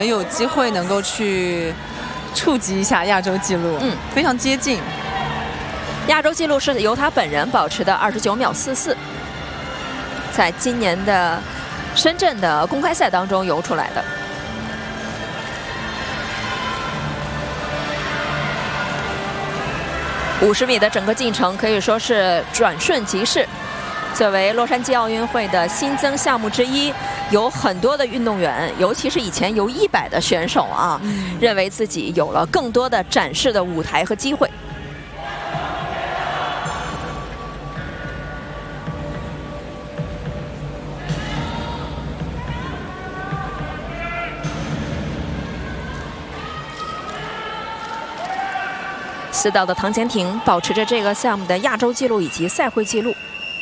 有机会能够去触及一下亚洲纪录，非常接近。 亚洲纪录是由他本人保持的29秒44，在今年的深圳的公开赛当中游出来的。50米的整个进程可以说是转瞬即逝。作为洛杉矶奥运会的新增项目之一，有很多的运动员，尤其是以前游100的选手啊，认为自己有了更多的展示的舞台和机会。4道的唐钱婷保持着这个项目的亚洲纪录以及赛会纪录。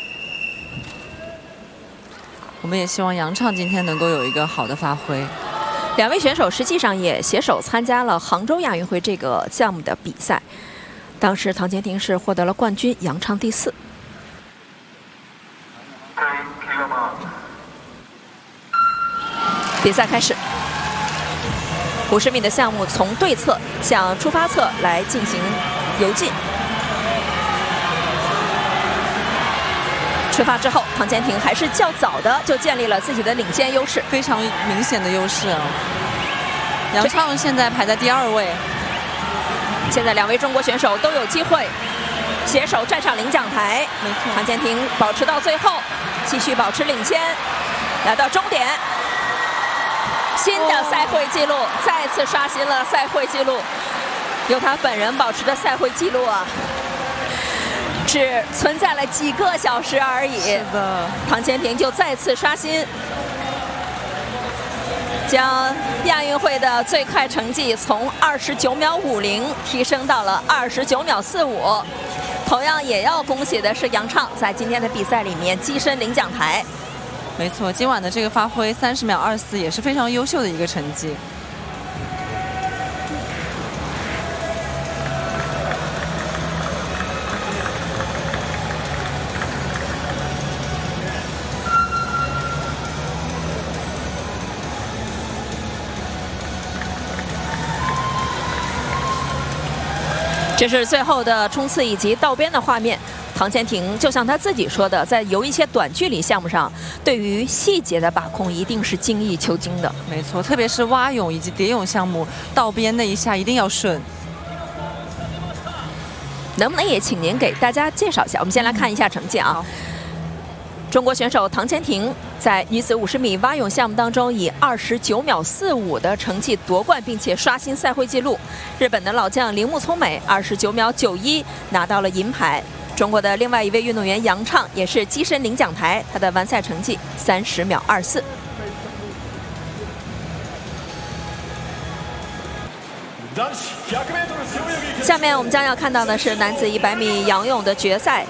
我们也希望杨畅今天能够有一个好的发挥。 2位选手实际上也携手参加了杭州亚运会这个项目的比赛，当时唐钱婷是获得了冠军，杨畅第4。比赛开始，50米的项目从对侧向出发侧来进行游进。出发之后，唐钱婷还是较早的就建立了自己的领先优势， 非常明显的优势啊！杨畅现在排在第2位。 现在2位中国选手都有机会携手站上领奖台。 没错， 唐钱婷保持到最后，继续保持领先，来到终点。新的赛会纪录，再次刷新了赛会纪录，由他本人保持的赛会纪录啊！只存在了几个小时而已， 是的， 唐钱婷就再次刷新，将亚运会的最快成绩从29秒50提升到了29秒45。同样也要恭喜的是杨畅，在今天的比赛里面跻身领奖台。 没错，今晚的这个发挥30秒24也是非常优秀的一个成绩。 这是最后的冲刺以及道边的画面。唐钱婷就像他自己说的，在游一些短距离项目上，对于细节的把控一定是精益求精的。 没错，特别是蛙泳以及蝶泳项目，道边那一下一定要顺。 能不能也请您给大家介绍一下？我们先来看一下成绩啊。中国选手唐钱婷在女子50米蛙泳项目当中以29秒45的成绩夺冠，并且刷新赛会纪录。日本的老将铃木聪美29秒91拿到了银牌。中国的另外一位运动员杨畅也是跻身领奖台，他的完赛成绩30秒24。下面我们将要看到的是男子100米仰泳的决赛。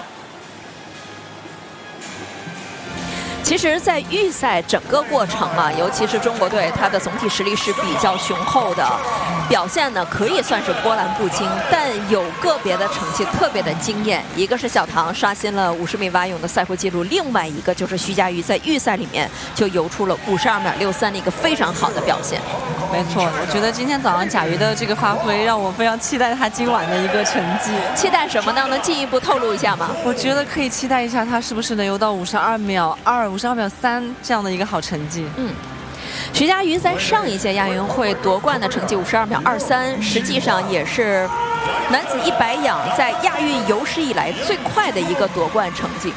其实，在预赛整个过程啊，尤其是中国队，它的总体实力是比较雄厚的，表现呢可以算是波澜不惊，但有个别的成绩特别的惊艳。一个是小唐刷新了50米蛙泳的赛会纪录，另外一个就是徐嘉余在预赛里面就游出了52秒63的一个非常好的表现。 没错，我觉得今天早上贾瑜的这个发挥让我非常期待他今晚的一个成绩。 期待什么呢？能进一步透露一下吗？ 我觉得可以期待一下他是不是能游到52秒2、52秒3这样的一个好成绩。 徐嘉余在上一届亚运会夺冠的成绩52秒23，实际上也是男子100仰在亚运有史以来最快的一个夺冠成绩。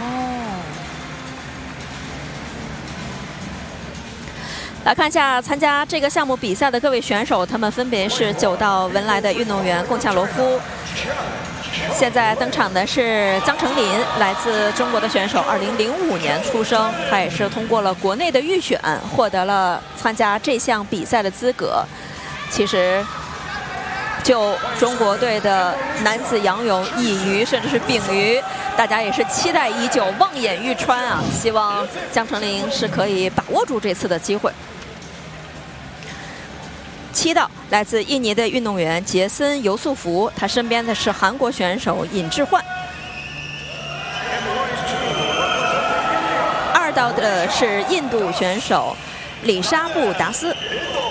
来看一下参加这个项目比赛的各位选手，他们分别是9道文莱的运动员贡恰罗夫。现在登场的是江成林，来自中国的选手，2005年出生，他也是通过了国内的预选，获得了参加这项比赛的资格。其实，就中国队的男子仰泳、乙鱼甚至是丙鱼，大家也是期待已久，望眼欲穿啊！希望江成林是可以把握住这次的机会。7道来自印尼的运动员杰森·尤素福，他身边的是韩国选手尹智焕。2道的是印度选手里沙布达斯。